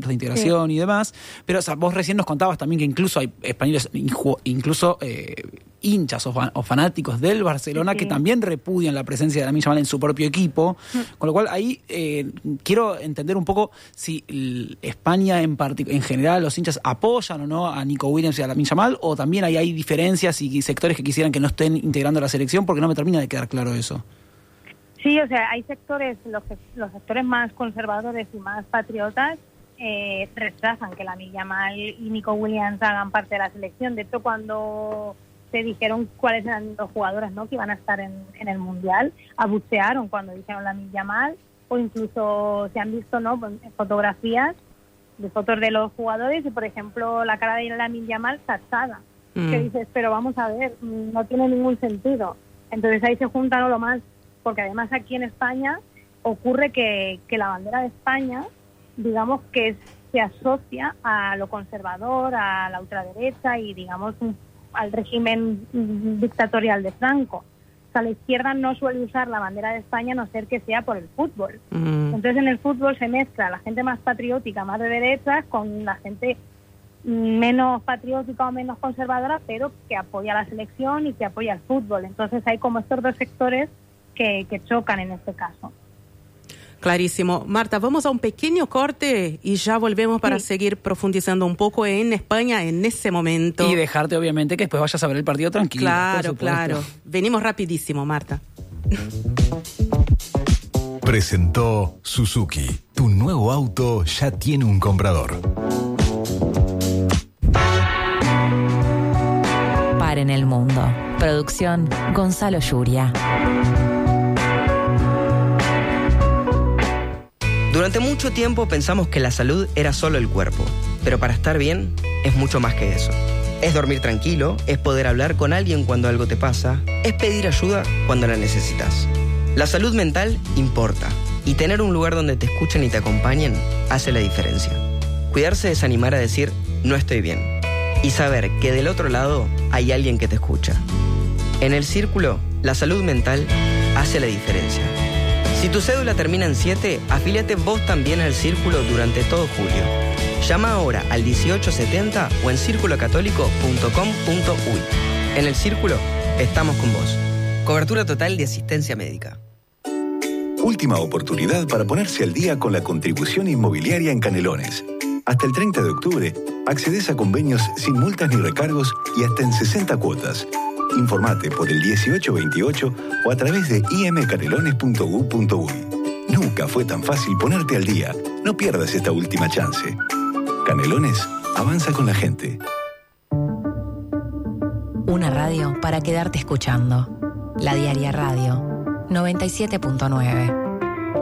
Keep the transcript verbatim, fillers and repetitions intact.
proyectos de integración sí. y demás, pero o sea, vos recién nos contabas también que incluso hay españoles, incluso eh, hinchas o, fan, o fanáticos del Barcelona sí. que también repudian la presencia de Lamine Yamal en su propio equipo, sí. con lo cual ahí eh, quiero entender un poco si España en, part- en general, los hinchas apoyan o no a Nico Williams y a Lamine Yamal, o también hay, hay diferencias y sectores que quisieran que no estén integrando la selección, porque no me termina de quedar claro eso. Sí, o sea, hay sectores, los, los sectores más conservadores y más patriotas eh, rechazan que Lamine Yamal y Nico Williams hagan parte de la selección. De hecho, cuando se dijeron cuáles eran los jugadores, ¿no?, que iban a estar en, en el Mundial, abuchearon cuando dijeron Lamine Yamal, o incluso se han visto, ¿no?, fotografías de fotos de los jugadores y, por ejemplo, la cara de Lamine Yamal tachada. Mm. Que dices, pero vamos a ver, no tiene ningún sentido. Entonces ahí se juntan, ¿no?, lo más, porque además aquí en España ocurre que, que la bandera de España, digamos que se asocia a lo conservador, a la ultraderecha y, digamos, un, al régimen dictatorial de Franco. O sea, la izquierda no suele usar la bandera de España a no ser que sea por el fútbol. Mm. Entonces en el fútbol se mezcla la gente más patriótica, más de derechas, con la gente menos patriótica o menos conservadora, pero que apoya a la selección y que apoya al fútbol. Entonces hay como estos dos sectores que, que chocan en este caso. Clarísimo. Marta, vamos a un pequeño corte y ya volvemos para sí. seguir profundizando un poco en España en ese momento. Y dejarte, obviamente, que después vayas a ver el partido tranquilo. Claro, claro. Venimos rapidísimo, Marta. Presentó Suzuki. Tu nuevo auto ya tiene un comprador. Par en el mundo. Producción Gonzalo Yuria. Durante mucho tiempo pensamos que la salud era solo el cuerpo, pero para estar bien es mucho más que eso. Es dormir tranquilo, es poder hablar con alguien cuando algo te pasa, es pedir ayuda cuando la necesitas. La salud mental importa, y tener un lugar donde te escuchen y te acompañen hace la diferencia. Cuidarse es animar a decir, no estoy bien, y saber que del otro lado hay alguien que te escucha. En el Círculo, la salud mental hace la diferencia. Si tu cédula termina en siete, afíliate vos también al Círculo durante todo julio. Llama ahora al dieciocho setenta o en círculo católico punto com punto uy. En el Círculo, estamos con vos. Cobertura total de asistencia médica. Última oportunidad para ponerse al día con la contribución inmobiliaria en Canelones. Hasta el treinta de octubre, accedes a convenios sin multas ni recargos y hasta en sesenta cuotas. Informate por el dieciocho veintiocho o a través de i m canelones punto u punto uy. Nunca fue tan fácil ponerte al día. No pierdas esta última chance. Canelones, avanza con la gente. Una radio para quedarte escuchando. La Diaria Radio, noventa y siete punto nueve.